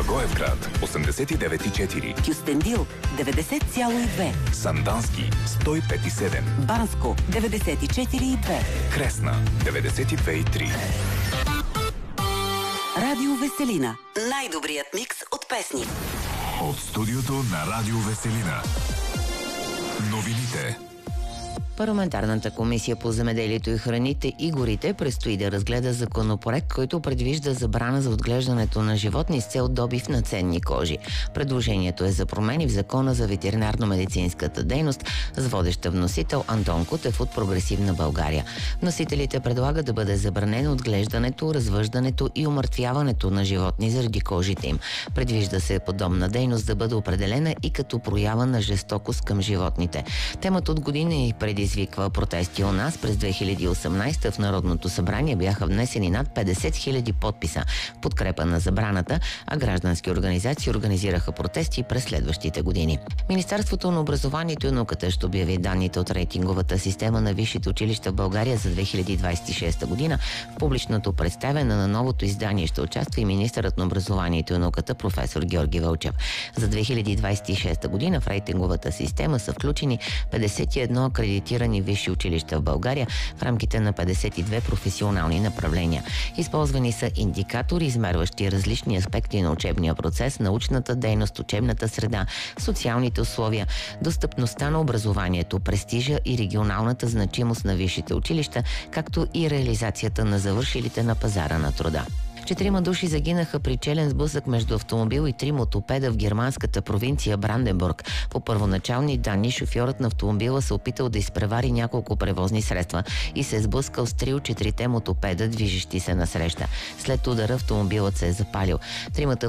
Благоевград 89,4, Кюстендил 90,2, Сандански 105,7, Банско 94,2, Кресна 92,3. Радио Веселина. Най-добрият микс от песни. От студиото на Радио Веселина. Новините. Парламентарната комисия по земеделието и храните и горите предстои да разгледа законопроект, който предвижда забрана за отглеждането на животни с цел добив на ценни кожи. Предложението е за промени в Закона за ветеринарно-медицинската дейност с водеща вносител Антон Кутев от Прогресивна България. Вносителите предлагат да бъде забранено отглеждането, развъждането и умъртвяването на животни заради кожите им. Предвижда се подобна дейност да бъде определена и като проява на жестокост към животните. Темата от години предизвиква протести у нас. През 2018 в Народното събрание бяха внесени над 50 000 подписа в подкрепа на забраната, а граждански организации организираха протести през следващите години. Министерството на образованието и науката ще обяви данните от рейтинговата система на висшите училища в България за 2026 година. В публичното представяне на новото издание ще участва и министърът на образованието и науката професор Георги Вълчев. За 2026 година в рейтинговата система са включени 51 акредитирани висши училища в България в рамките на 52 професионални направления. Използвани са индикатори, измерващи различни аспекти на учебния процес, научната дейност, учебната среда, социалните условия, достъпността на образованието, престижа и регионалната значимост на висшите училища, както и реализацията на завършилите на пазара на труда. 4 души загинаха при челен сблъсък между автомобил и 3 мотопеда в германската провинция Бранденбург. По първоначални данни, шофьорът на автомобила се опитал да изпревари няколко превозни средства и се е сблъскал с 3 от 4 мотопеда, движещи се насреща. След удара автомобилът се е запалил. 3